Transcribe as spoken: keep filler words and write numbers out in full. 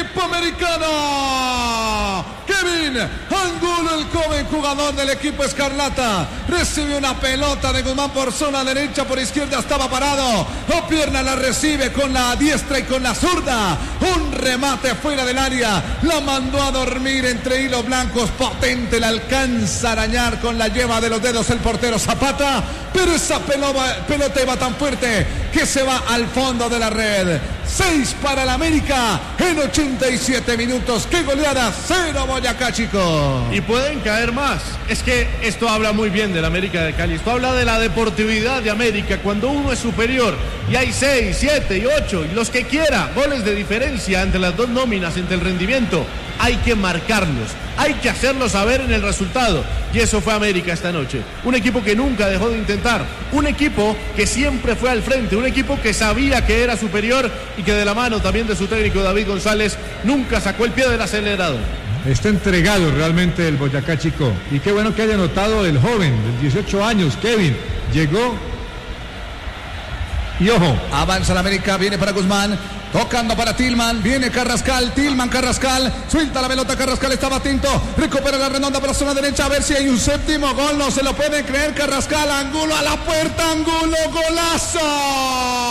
equipo americano. Kevin Angulo, el joven jugador del equipo escarlata, recibe una pelota de Guzmán por zona derecha, por izquierda estaba parado, o pierna la recibe con la diestra y con la zurda, un remate fuera del área, la mandó a dormir entre hilos blancos, potente, la alcanza a arañar con la yema de los dedos el portero Zapata, pero esa pelota, pelota iba tan fuerte que se va al fondo de la red. Seis para el América en ochenta y siete minutos. ¡Qué goleada! Cero Boyacá, Chico. Y pueden caer más. Es que esto habla muy bien del América de Cali. Esto habla de la deportividad de América. Cuando uno es superior y hay seis, siete y ocho y los que quiera goles de diferencia entre las dos nóminas, entre el rendimiento, hay que marcarlos, hay que hacerlo saber en el resultado. Y eso fue América esta noche. Un equipo que nunca dejó de intentar, un equipo que siempre fue al frente, un equipo que sabía que era superior y que de la mano también de su técnico David González nunca sacó el pie del acelerador. Está entregado realmente el Boyacá, Chico. Y qué bueno que haya notado el joven de dieciocho años, Kevin. Llegó y ojo. Avanza la América, viene para Guzmán. Tocando para Tillman, viene Carrascal, Tillman, Carrascal, suelta la pelota, Carrascal estaba atento, recupera la redonda para la zona derecha, a ver si hay un séptimo gol, no se lo pueden creer, Carrascal, Angulo a la puerta, Angulo, golazo.